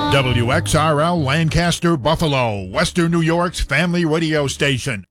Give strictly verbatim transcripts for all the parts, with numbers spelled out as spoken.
W X R L Lancaster, Buffalo, Western New York's family radio station.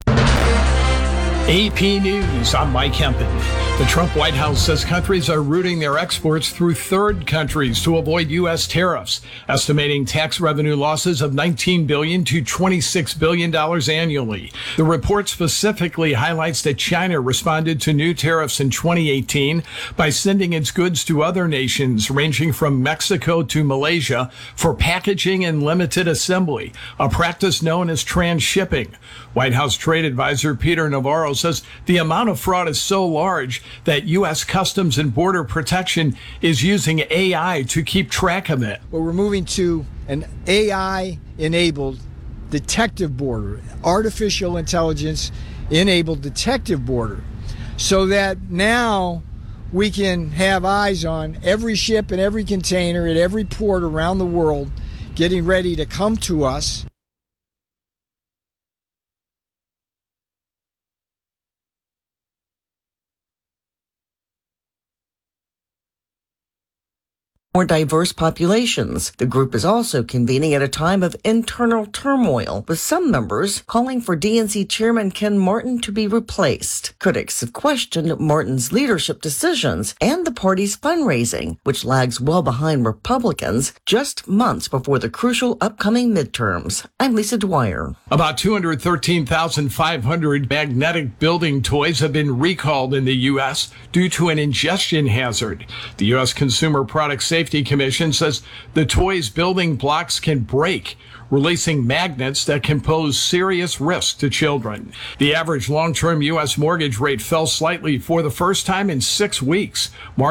A P News, I'm Mike Hempen. The Trump White House says countries are routing their exports through third countries to avoid U S tariffs, estimating tax revenue losses of nineteen billion dollars to twenty-six billion dollars annually. The report specifically highlights that China responded to new tariffs in twenty eighteen by sending its goods to other nations, ranging from Mexico to Malaysia, for packaging and limited assembly, a practice known as transshipping. White House trade advisor Peter Navarro says the amount of fraud is so large that U S Customs and Border Protection is using A I to keep track of it. Well, we're moving to an A I-enabled detective border, artificial intelligence-enabled detective border, so that now we can have eyes on every ship and every container at every port around the world getting ready to come to us. More diverse populations. The group is also convening at a time of internal turmoil, with some members calling for D N C Chairman Ken Martin to be replaced. Critics have questioned Martin's leadership decisions and the party's fundraising, which lags well behind Republicans just months before the crucial upcoming midterms. I'm Lisa Dwyer. About two hundred thirteen thousand five hundred magnetic building toys have been recalled in the U S due to an ingestion hazard. The U S Consumer Product Safety Commission says the toys' building blocks can break, releasing magnets that can pose serious risk to children. The average long-term U S mortgage rate fell slightly for the first time in six weeks.